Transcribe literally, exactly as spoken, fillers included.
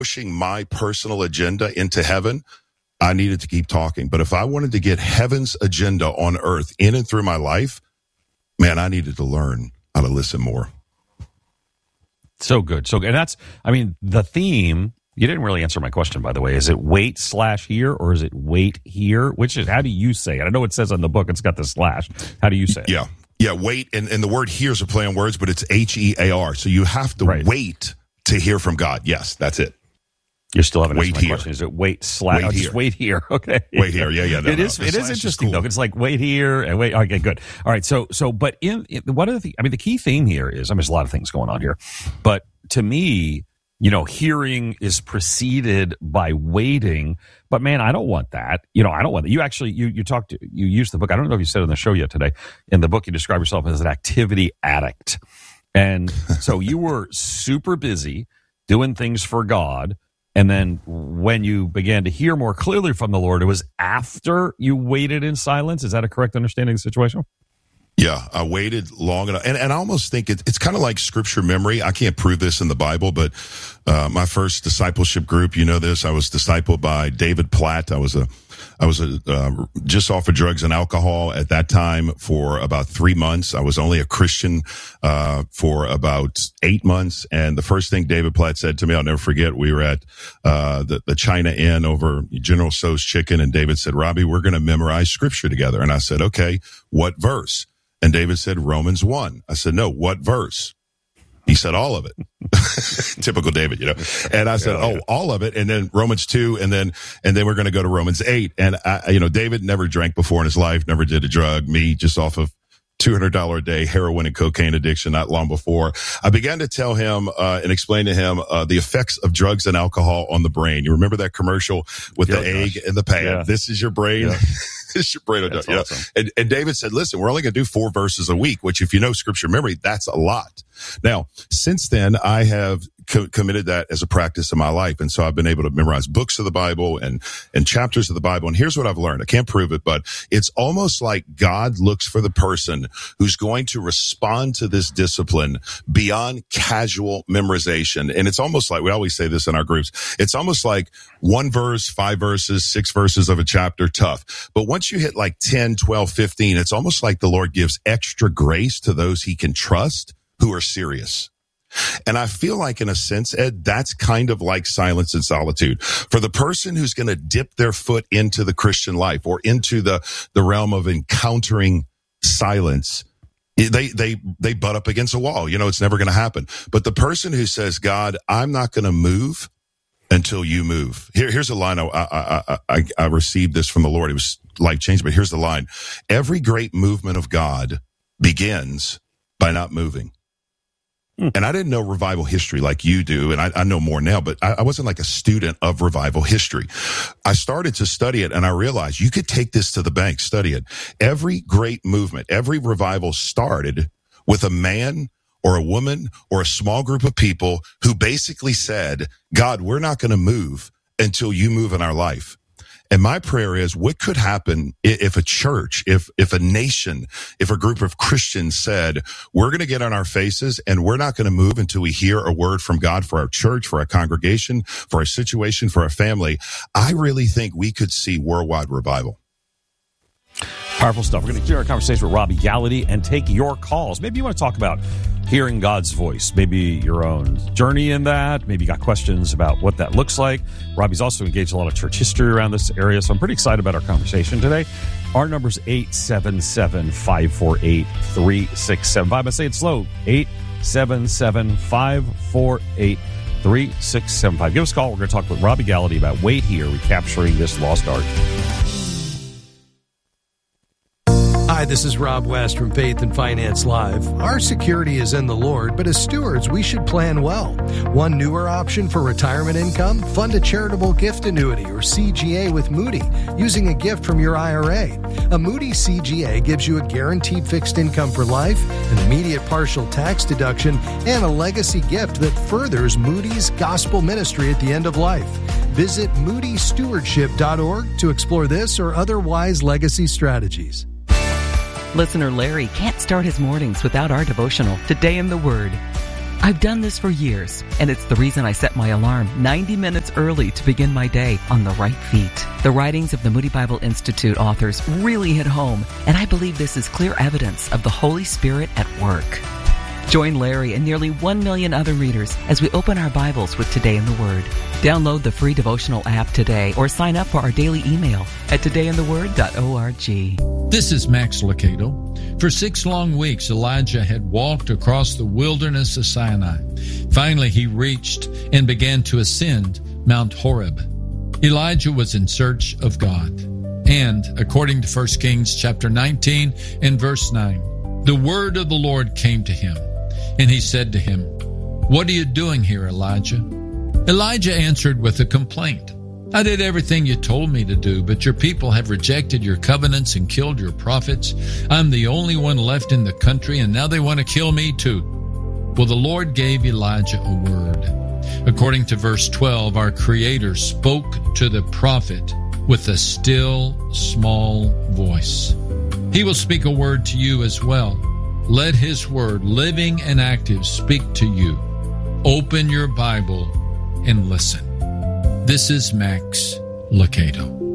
pushing my personal agenda into heaven, I needed to keep talking. But if I wanted to get heaven's agenda on earth in and through my life, man, I needed to learn how to listen more. So good. So good. And that's, I mean, the theme, you didn't really answer my question, by the way. Is it wait slash here or is it wait here? Which is, how do you say it? I know it says on the book it's got the slash. How do you say it? Yeah. Yeah, wait. And, and the word here is a play on words, but it's H E A R. So you have to right. wait to hear from God. Yes, that's it. You still haven't answered wait my here. question. Is it wait slash? Wait oh, here. Just wait here. Okay. Wait here. Yeah, yeah. No, it no. is. The it is interesting is cool. though. It's like wait here and wait. Okay, good. All right. So, so, but in, in one of the, I mean, the key theme here is, I mean, there's a lot of things going on here, but to me, you know, hearing is preceded by waiting. But man, I don't want that. You know, I don't want that. You actually, you you talked, you used the book. I don't know if you said it on the show yet today. In the book, you describe yourself as an activity addict, and so you were super busy doing things for God. And then when you began to hear more clearly from the Lord, it was after you waited in silence. Is that a correct understanding of the situation? Yeah, I waited long enough. And, and I almost think it, it's kind of like scripture memory. I can't prove this in the Bible, but uh, my first discipleship group, you know this, I was discipled by David Platt. I was a, I was a, uh, just off of drugs and alcohol at that time for about three months. I was only a Christian uh, for about eight months. And the first thing David Platt said to me, I'll never forget, we were at uh, the, the China Inn over General Tso's Chicken. And David said, Robbie, we're going to memorize scripture together. And I said, okay, what verse? And David said, Romans one. I said, no, what verse? He said, all of it. Typical David, you know. And I said, oh, all of it. And then Romans two. And then, and then we're going to go to Romans eight. And I, you know, David never drank before in his life, never did a drug. Me, just off of two hundred dollars a day heroin and cocaine addiction not long before. I began to tell him uh, and explain to him uh, the effects of drugs and alcohol on the brain. You remember that commercial with yeah, the egg gosh. and the pan? Yeah. This is your brain. Yeah. This is your brain. That's you know? awesome. and, and David said, listen, we're only going to do four verses a week, which if you know scripture memory, that's a lot. Now, since then, I have co- committed that as a practice in my life. And so I've been able to memorize books of the Bible and, and chapters of the Bible. And here's what I've learned. I can't prove it, but it's almost like God looks for the person who's going to respond to this discipline beyond casual memorization. And it's almost like, we always say this in our groups, it's almost like one verse, five verses, six verses of a chapter, tough. But once you hit like ten, twelve, fifteen, it's almost like the Lord gives extra grace to those he can trust who are serious. And I feel like in a sense, Ed, that's kind of like silence and solitude. For the person who's going to dip their foot into the Christian life or into the, the realm of encountering silence, they, they, they butt up against a wall. You know, it's never going to happen. But the person who says, God, I'm not going to move until you move. Here, here's a line. I, I, I, I received this from the Lord. It was life changing, but here's the line. Every great movement of God begins by not moving. And I didn't know revival history like you do, and I, I know more now, but I, I wasn't like a student of revival history. I started to study it, and I realized you could take this to the bank, study it. Every great movement, every revival started with a man or a woman or a small group of people who basically said, God, we're not going to move until you move in our life. And my prayer is, what could happen if a church, if if a nation, if a group of Christians said, we're going to get on our faces and we're not going to move until we hear a word from God for our church, for our congregation, for our situation, for our family. I really think we could see worldwide revival. Powerful stuff. We're going to continue our conversation with Robbie Gallaty and take your calls. Maybe you want to talk about hearing God's voice, maybe your own journey in that. Maybe you got questions about what that looks like. Robbie's also engaged a lot of church history around this area, so I'm pretty excited about our conversation today. Our number is eight seven seven, five four eight, three six seven five. I say it slow, eight seven seven, five four eight, three six seven five. Give us a call. We're going to talk with Robbie Gallaty about Wait Here, recapturing this lost art. Hi, this is Rob West from Faith and Finance Live. Our security is in the Lord, but as stewards, we should plan well. One newer option for retirement income, fund a charitable gift annuity or C G A with Moody using a gift from your I R A. A Moody C G A gives you a guaranteed fixed income for life, an immediate partial tax deduction, and a legacy gift that furthers Moody's gospel ministry at the end of life. Visit moody stewardship dot org to explore this or other wise legacy strategies. Listener Larry can't start his mornings without our devotional, Today in the Word. I've done this for years, and it's the reason I set my alarm ninety minutes early to begin my day on the right feet. The writings of the Moody Bible Institute authors really hit home, and I believe this is clear evidence of the Holy Spirit at work. Join Larry and nearly one million other readers as we open our Bibles with Today in the Word. Download the free devotional app today or sign up for our daily email at today in the word dot org. This is Max Lucado. For six long weeks, Elijah had walked across the wilderness of Sinai. Finally, he reached and began to ascend Mount Horeb. Elijah was in search of God. And, according to First Kings chapter nineteen and verse nine, the word of the Lord came to him, and he said to him, "What are you doing here, Elijah?" Elijah answered with a complaint. "I did everything you told me to do, but your people have rejected your covenants and killed your prophets. I'm the only one left in the country, and now they want to kill me too." Well, the Lord gave Elijah a word. According to verse twelve, our Creator spoke to the prophet with a still, small voice. He will speak a word to you as well. Let His word, living and active, speak to you. Open your Bible and listen. This is Max Lucado.